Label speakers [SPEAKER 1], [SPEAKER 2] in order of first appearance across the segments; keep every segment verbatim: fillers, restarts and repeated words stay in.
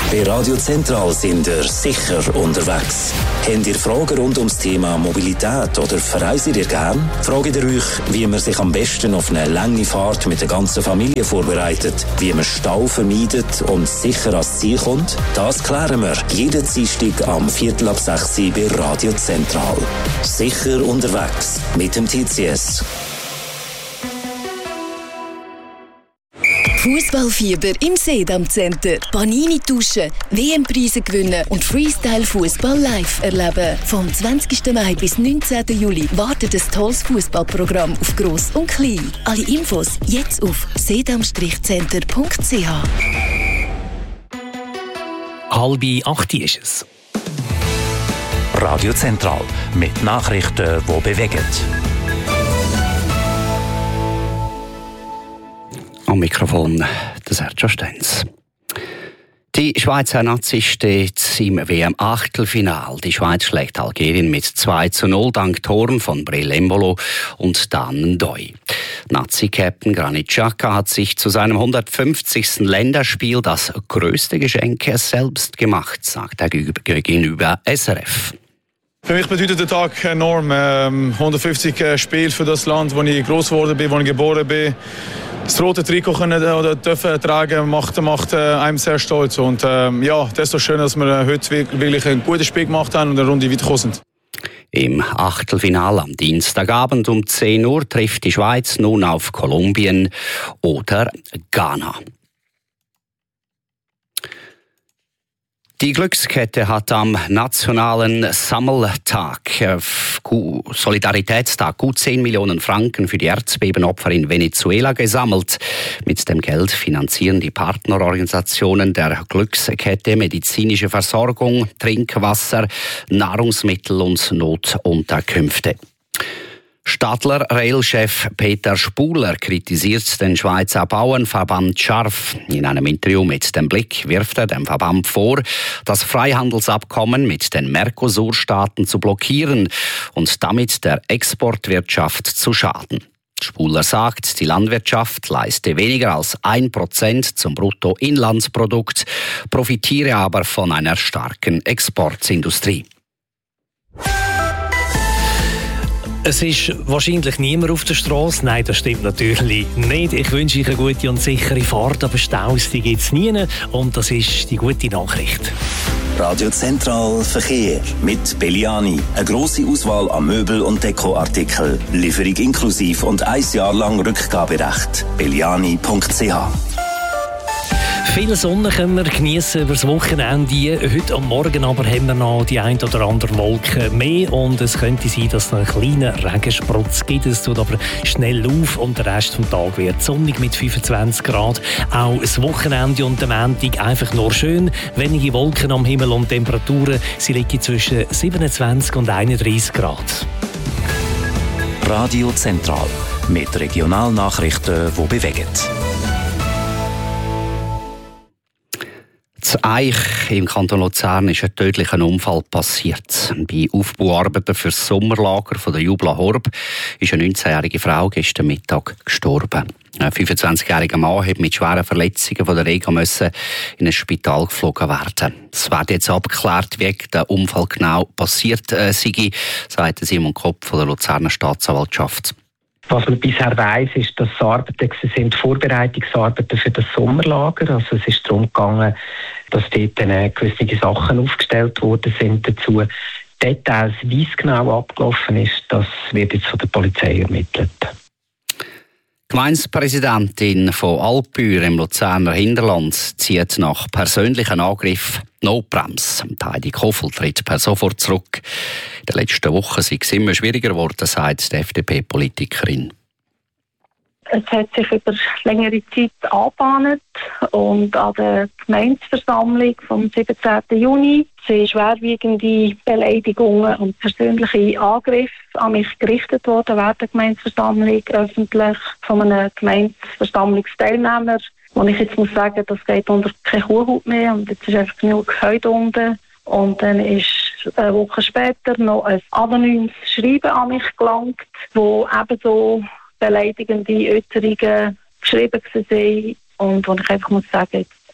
[SPEAKER 1] Bei Radio Zentral sind ihr sicher unterwegs. Habt ihr Fragen rund ums Thema Mobilität oder verreist ihr gern? Fragt ihr euch, wie man sich am besten auf eine lange Fahrt mit der ganzen Familie vorbereitet, wie man Stau vermeidet und sicher ans Ziel kommt? Das klären wir jeden Dienstag am Viertel ab sechs bei Radio Zentral. Sicher unterwegs mit dem T C S.
[SPEAKER 2] Fußballfieber im Sedam Center. Panini tauschen, W M-Preise gewinnen und Freestyle-Fußball live erleben. Vom zwanzigsten Mai bis neunzehnten Juli wartet ein tolles Fußballprogramm auf Gross und Klein. Alle Infos jetzt auf sedam center punkt c h.
[SPEAKER 3] Halbe acht ist es.
[SPEAKER 1] Radio Zentral mit Nachrichten, die bewegen.
[SPEAKER 4] Am Mikrofon der Sergio Stenz. Die Schweizer Nazis steht im W M-Achtelfinal. Die Schweiz schlägt Algerien mit zwei zu null dank Toren von Breel Embolo und Dan Ndoye. Nazi-Captain Granit Xhaka hat sich zu seinem hundertfünfzigsten Länderspiel das grösste Geschenk selbst gemacht, sagt er gegenüber S R F.
[SPEAKER 5] Für mich bedeutet der Tag enorm. Ähm, hundertfünfzig äh, Spiele für das Land, wo ich groß geworden bin, wo ich geboren bin. Das rote Trikot können oder dürfen tragen macht, macht äh, einem sehr stolz. Und ähm, ja, das ist so schön, dass wir heute wirklich ein gutes Spiel gemacht haben und eine Runde weitergekommen sind.
[SPEAKER 4] Im Achtelfinale am Dienstagabend um zehn Uhr trifft die Schweiz nun auf Kolumbien oder Ghana. Die Glückskette hat am nationalen Sammeltag, äh, Solidaritätstag, gut zehn Millionen Franken für die Erdbebenopfer in Venezuela gesammelt. Mit dem Geld finanzieren die Partnerorganisationen der Glückskette medizinische Versorgung, Trinkwasser, Nahrungsmittel und Notunterkünfte. Stadler-Rail-Chef Peter Spuler kritisiert den Schweizer Bauernverband scharf. In einem Interview mit dem Blick wirft er dem Verband vor, das Freihandelsabkommen mit den Mercosur-Staaten zu blockieren und damit der Exportwirtschaft zu schaden. Spuler sagt, die Landwirtschaft leiste weniger als ein Prozent zum Bruttoinlandsprodukt, profitiere aber von einer starken Exportindustrie.
[SPEAKER 3] Es ist wahrscheinlich niemand auf der Straße. Nein, das stimmt natürlich nicht. Ich wünsche euch eine gute und sichere Fahrt, aber Staus gibt es nie. Und das ist die gute Nachricht.
[SPEAKER 1] Radio Zentral Verkehr mit Belliani. Eine grosse Auswahl an Möbel- und Dekoartikeln. Lieferung inklusiv und ein Jahr lang Rückgaberecht. belliani punkt c h.
[SPEAKER 3] Viel Sonne können wir geniessen über das Wochenende. Heute am Morgen aber haben wir noch die ein oder andere Wolke mehr und es könnte sein, dass es einen kleinen Regensprutz gibt. Es tut aber schnell auf und der Rest des Tages wird sonnig mit fünfundzwanzig Grad. Auch das Wochenende und der Montag einfach nur schön. Wenige Wolken am Himmel und Temperaturen, sie liegen zwischen siebenundzwanzig und einunddreissig Grad.
[SPEAKER 1] Radio Zentral mit Regionalnachrichten, die bewegen.
[SPEAKER 4] In Eich im Kanton Luzern ist ein tödlicher Unfall passiert. Bei Aufbauarbeiten für das Sommerlager von der Jubla Horb ist eine neunzehnjährige Frau gestern Mittag gestorben. Ein fünfundzwanzigjähriger Mann hat mit schweren Verletzungen von der Rega müssen in ein Spital geflogen werden. Es wird jetzt abgeklärt, wie der Unfall genau passiert äh, sei, sagt Simon Kopp von der Luzerner Staatsanwaltschaft.
[SPEAKER 6] Was man bisher weiss, ist, dass es Arbeiten sind, Vorbereitungsarbeiten für das Sommerlager. Also es ist darum gegangen, dass dort dann gewisse Sachen aufgestellt worden sind dazu. Details, wie es genau abgelaufen ist, das wird jetzt von der Polizei ermittelt.
[SPEAKER 4] Die Gemeindepräsidentin von Alpbühr im Luzerner Hinterland zieht nach persönlichen Angriff Notbremse. Heidi Koffel tritt per sofort zurück. In den letzten Wochen sei es immer schwieriger geworden, sagt die F D P-Politikerin.
[SPEAKER 7] Es hat sich über längere Zeit angebahnt und an der Gemeindeversammlung vom siebzehnten Juni sind schwerwiegende Beleidigungen und persönliche Angriffe an mich gerichtet worden während der Gemeindeversammlung, öffentlich von einem Gemeindeversammlungsteilnehmer. Und ich jetzt muss sagen, das geht unter keine Kuhhaut mehr und jetzt ist einfach genug heute unten. Und dann ist eine Woche später noch ein anonymes Schreiben an mich gelangt, wo ebenso beleidigende Äußerungen geschrieben waren und wo ich einfach muss sagen,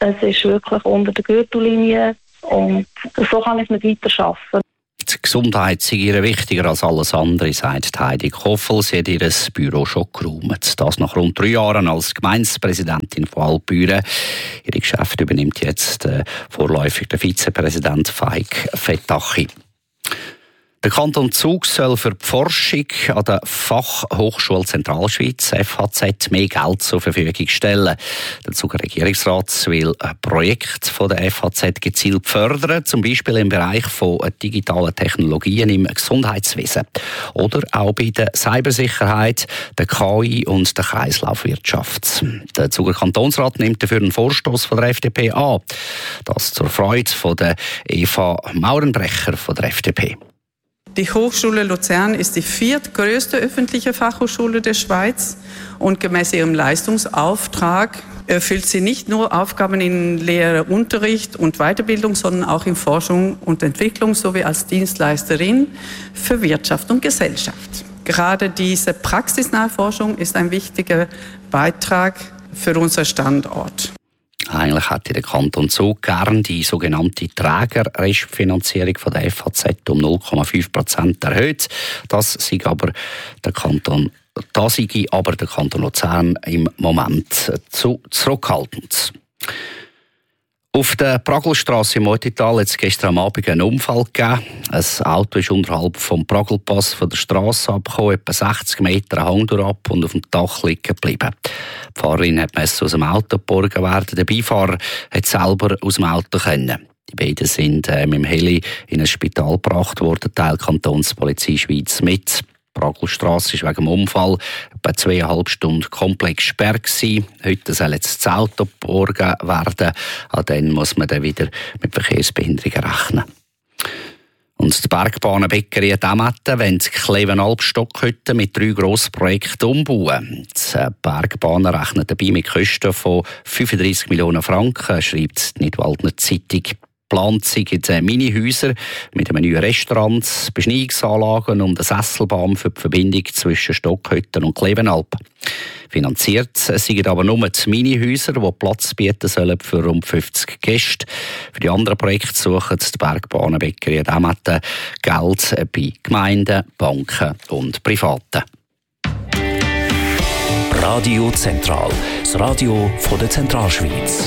[SPEAKER 7] Es ist wirklich unter der Gürtellinie und so kann ich nicht weiter arbeiten.
[SPEAKER 4] Die Gesundheit sei ihr wichtiger als alles andere, sagt Heidi Koffel. Sie hat ihr Büro schon geräumt. Das nach rund drei Jahren als Gemeindepräsidentin von Altbüren. Ihre Geschäfte übernimmt jetzt äh, vorläufig der Vizepräsident Faik Fetachi. Der Kanton Zug soll für die Forschung an der Fachhochschule Zentralschweiz F H Z mehr Geld zur Verfügung stellen. Der Zuger Regierungsrat will ein Projekt von der F H Z gezielt fördern, zum Beispiel im Bereich von digitalen Technologien im Gesundheitswesen oder auch bei der Cybersicherheit, der K I und der Kreislaufwirtschaft. Der Zuger Kantonsrat nimmt dafür einen Vorstoß von der F D P an. Das zur Freude von der Eva Maurenbrecher von der F D P.
[SPEAKER 8] Die Hochschule Luzern ist die viertgrößte öffentliche Fachhochschule der Schweiz und gemäß ihrem Leistungsauftrag erfüllt sie nicht nur Aufgaben in Lehre, Unterricht und Weiterbildung, sondern auch in Forschung und Entwicklung sowie als Dienstleisterin für Wirtschaft und Gesellschaft. Gerade diese praxisnahe Forschung ist ein wichtiger Beitrag für unseren Standort.
[SPEAKER 4] Eigentlich hätte der Kanton Zug gern die sogenannte Trägerrestfinanzierung von der F H Z um null Komma fünf Prozent erhöht. Das sei aber der Kanton, das sei aber der Kanton Luzern im Moment zu zurückhaltend. Auf der Pragelstrasse im Moetital hat es gestern Abend einen Unfall gegeben. Ein Auto ist unterhalb vom Pragelpass von der Strasse abgekommen, etwa sechzig Meter Hang durchab und auf dem Dach liegen geblieben. Die Fahrerin hat aus dem Auto geborgen werden. Der Beifahrer hat selber aus dem Auto können. Die beiden sind äh, mit dem Heli in ein Spital gebracht worden, Teil Kantonspolizei Schweiz mit. Die Pragelstrasse war wegen dem Unfall etwa zweieinhalb Stunden komplett gesperrt gewesen. Heute soll jetzt das Auto geborgen werden. An dann muss man dann wieder mit Verkehrsbehinderungen rechnen. Und die Bergbahnenbäckerei Demetten wollen die Klevenalp-Stockhütte mit drei Grossprojekten umbauen. Die Bergbahnen rechnen dabei mit Kosten von fünfunddreissig Millionen Franken, schreibt die Nidwaldner Zeitung. Geplant sind Mini-Häuser mit einem neuen Restaurant, Beschneiungsanlagen und eine Sesselbahn für die Verbindung zwischen Stockhütten und Klevenalp. Finanziert sind aber nur die Mini-Häuser, die Platz bieten sollen für rund fünfzig Gäste. Für die anderen Projekte suchen die Bergbahnenbäckerei Demetten Geld bei Gemeinden, Banken und Privaten.
[SPEAKER 1] Radio Zentral, das Radio von der Zentralschweiz.